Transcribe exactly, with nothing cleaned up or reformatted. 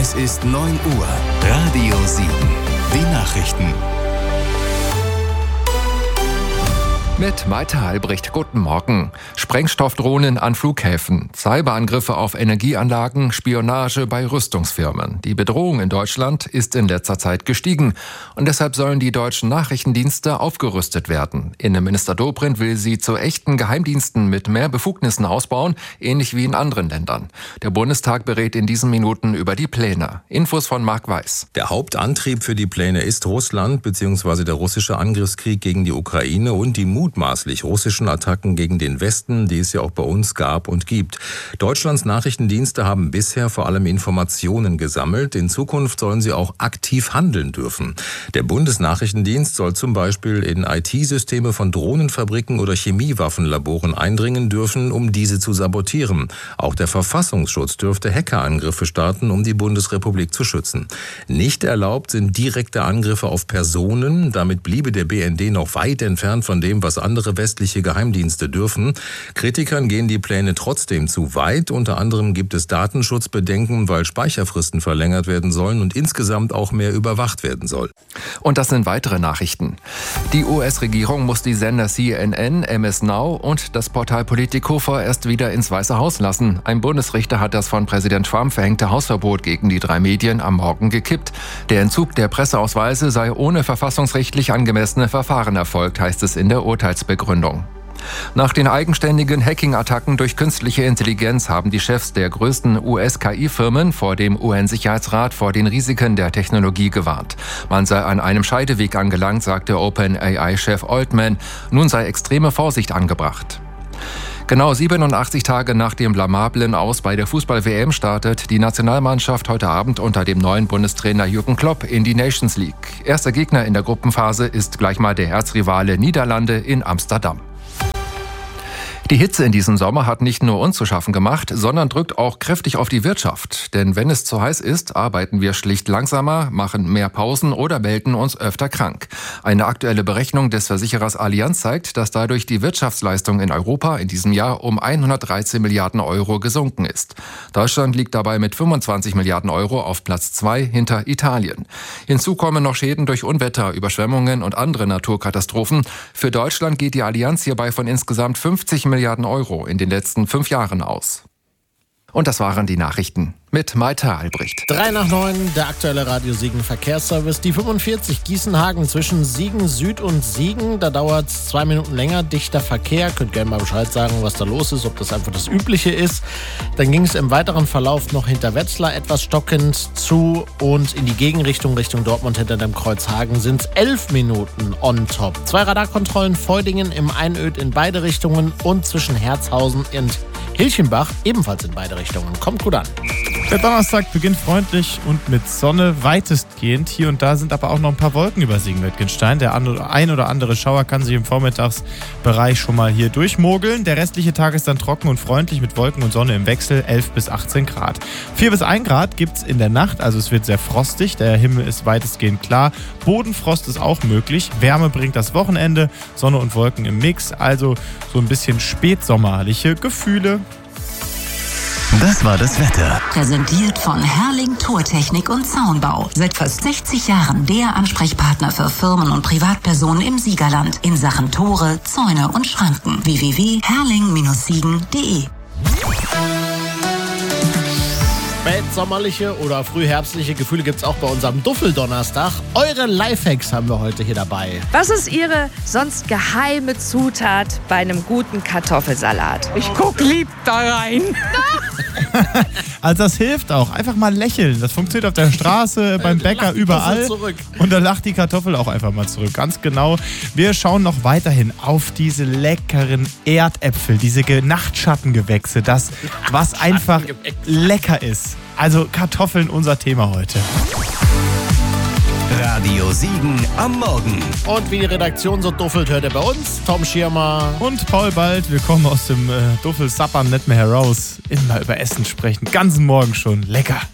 Es ist neun Uhr. Radio sieben. Die Nachrichten. Mit Malte Albrecht, guten Morgen. Sprengstoffdrohnen an Flughäfen, Cyberangriffe auf Energieanlagen, Spionage bei Rüstungsfirmen. Die Bedrohung in Deutschland ist in letzter Zeit gestiegen und deshalb sollen die deutschen Nachrichtendienste aufgerüstet werden. Innenminister Dobrindt will sie zu echten Geheimdiensten mit mehr Befugnissen ausbauen, ähnlich wie in anderen Ländern. Der Bundestag berät in diesen Minuten über die Pläne. Infos von Marc Weiß. Der Hauptantrieb für die Pläne ist Russland bzw. der russische Angriffskrieg gegen die Ukraine und die mutmaßlich russischen Attacken gegen den Westen, die es ja auch bei uns gab und gibt. Deutschlands Nachrichtendienste haben bisher vor allem Informationen gesammelt. In Zukunft sollen sie auch aktiv handeln dürfen. Der Bundesnachrichtendienst soll zum Beispiel in I T-Systeme von Drohnenfabriken oder Chemiewaffenlaboren eindringen dürfen, um diese zu sabotieren. Auch der Verfassungsschutz dürfte Hackerangriffe starten, um die Bundesrepublik zu schützen. Nicht erlaubt sind direkte Angriffe auf Personen. Damit bliebe der B N D noch weit entfernt von dem, was andere westliche Geheimdienste dürfen. Kritikern gehen die Pläne trotzdem zu weit. Unter anderem gibt es Datenschutzbedenken, weil Speicherfristen verlängert werden sollen und insgesamt auch mehr überwacht werden soll. Und das sind weitere Nachrichten. Die U S-Regierung muss die Sender C N N, M S Now und das Portal Politico vorerst wieder ins Weiße Haus lassen. Ein Bundesrichter hat das von Präsident Trump verhängte Hausverbot gegen die drei Medien am Morgen gekippt. Der Entzug der Presseausweise sei ohne verfassungsrechtlich angemessene Verfahren erfolgt, heißt es in der Urteilsbegründung. Nach den eigenständigen Hacking-Attacken durch künstliche Intelligenz haben die Chefs der größten U S-K I-Firmen vor dem U N-Sicherheitsrat vor den Risiken der Technologie gewarnt. Man sei an einem Scheideweg angelangt, sagte OpenAI-Chef Altman. Nun sei extreme Vorsicht angebracht. Genau siebenundachtzig Tage nach dem blamablen Aus bei der Fußball-W M startet die Nationalmannschaft heute Abend unter dem neuen Bundestrainer Jürgen Klopp in die Nations League. Erster Gegner in der Gruppenphase ist gleich mal der Erzrivale Niederlande in Amsterdam. Die Hitze in diesem Sommer hat nicht nur uns zu schaffen gemacht, sondern drückt auch kräftig auf die Wirtschaft. Denn wenn es zu heiß ist, arbeiten wir schlicht langsamer, machen mehr Pausen oder melden uns öfter krank. Eine aktuelle Berechnung des Versicherers Allianz zeigt, dass dadurch die Wirtschaftsleistung in Europa in diesem Jahr um hundertdreizehn Milliarden Euro gesunken ist. Deutschland liegt dabei mit fünfundzwanzig Milliarden Euro auf Platz zwei hinter Italien. Hinzu kommen noch Schäden durch Unwetter, Überschwemmungen und andere Naturkatastrophen. Für Deutschland geht die Allianz hierbei von insgesamt fünfzig Milliarden Euro in den letzten fünf Jahren aus. Und das waren die Nachrichten mit Malte Albrecht. Drei nach neun, der aktuelle Radio Siegen Verkehrsservice. Die fünfundvierzig Gießenhagen zwischen Siegen Süd und Siegen. Da dauert es zwei Minuten länger, dichter Verkehr. Könnt gerne mal Bescheid sagen, was da los ist, ob das einfach das Übliche ist. Dann ging es im weiteren Verlauf noch hinter Wetzlar etwas stockend zu und in die Gegenrichtung, Richtung Dortmund hinter dem Kreuz Hagen sind es elf Minuten on top. Zwei Radarkontrollen, Feudingen im Einöd in beide Richtungen und zwischen Herzhausen und Hilchenbach ebenfalls in beide Richtungen. Kommt gut an. Der Donnerstag beginnt freundlich und mit Sonne weitestgehend. Hier und da sind aber auch noch ein paar Wolken über Siegen-Wittgenstein. Der ein oder andere Schauer kann sich im Vormittagsbereich schon mal hier durchmogeln. Der restliche Tag ist dann trocken und freundlich mit Wolken und Sonne im Wechsel, elf bis achtzehn Grad. vier bis ein Grad gibt es in der Nacht, also es wird sehr frostig. Der Himmel ist weitestgehend klar. Bodenfrost ist auch möglich. Wärme bringt das Wochenende, Sonne und Wolken im Mix. Also so ein bisschen spätsommerliche Gefühle. Das war das Wetter. Präsentiert von Herrling Tortechnik und Zaunbau. Seit fast sechzig Jahren der Ansprechpartner für Firmen und Privatpersonen im Siegerland in Sachen Tore, Zäune und Schranken. w w w punkt herrling siegen punkt de Spätsommerliche oder frühherbstliche Gefühle gibt es auch bei unserem Duffeldonnerstag. Eure Lifehacks haben wir heute hier dabei. Was ist Ihre sonst geheime Zutat bei einem guten Kartoffelsalat? Ich guck lieb da rein. Also das hilft auch. Einfach mal lächeln. Das funktioniert auf der Straße, beim Bäcker, überall. Und da lacht die Kartoffel auch einfach mal zurück. Ganz genau. Wir schauen noch weiterhin auf diese leckeren Erdäpfel, diese Nachtschattengewächse. Das, was einfach lecker ist. Also Kartoffeln, unser Thema heute. Radio Siegen am Morgen. Und wie die Redaktion so duffelt, hört ihr bei uns Tom Schirmer und Paul Bald. Wir kommen aus dem äh, Duffel-Sappern nicht mehr heraus. Immer über Essen sprechen. Ganzen Morgen schon. Lecker.